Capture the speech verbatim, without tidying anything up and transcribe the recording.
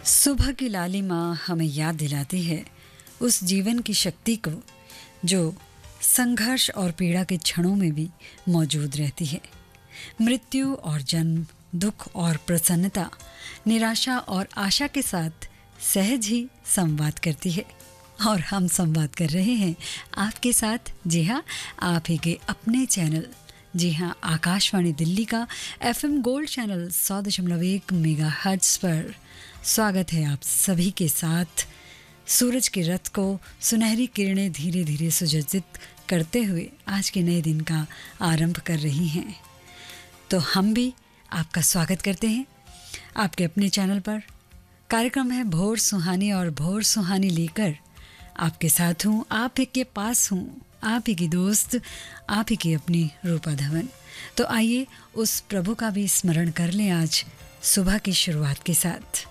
सुबह की लालिमा हमें याद दिलाती है उस जीवन की शक्ति को जो संघर्ष और पीड़ा के क्षणों में भी मौजूद रहती है। मृत्यु और जन्म, दुख और प्रसन्नता, निराशा और आशा के साथ सहज ही संवाद करती है। और हम संवाद कर रहे हैं आपके साथ, जी हाँ, आप ही के अपने चैनल, जी हाँ, आकाशवाणी दिल्ली का एफएम गोल्ड चैनल सौ दशमलव एक मेगा हर्ट्ज पर। स्वागत है आप सभी के साथ। सूरज के रथ को सुनहरी किरणें धीरे धीरे सुसज्जित करते हुए आज के नए दिन का आरंभ कर रही हैं। तो हम भी आपका स्वागत करते हैं आपके अपने चैनल पर। कार्यक्रम है भोर सुहानी और भोर सुहानी लेकर आपके साथ हूँ, आप ही के पास हूँ, आप ही की दोस्त, आप ही की अपनी रूपा धवन। तो आइए उस प्रभु का भी स्मरण कर लें आज सुबह की शुरुआत के साथ।